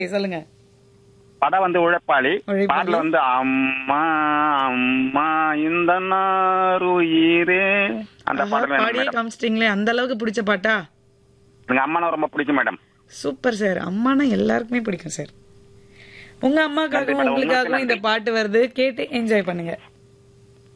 சொல்லுங்க. படம் வந்து உழைப்பாளி. உழைப்பாளி. பாடல வந்து அம்மா அம்மா இந்த நாருயிரே அந்த ஆஹா, பாடல் வேணும் பாடியே மேடம். காமிச்சிட்டீங்களே, அந்த அளவுக்கு பிடிச்ச பாட்டா? எனக்கு அம்மானா ரொம்ப பிடிக்கும் மேடம். Super sir. அம்மானா எல்லாருக்குமே பிடிக்கும் சார். உங்க நன்றி அம்மாக்காகவும் மேடம். உங்களுக்கு உங்களுக்காகவும் இந்த நன்றி. பாட்டு வருது, கேட்டு என்ஜாய் பண்ணுங்க.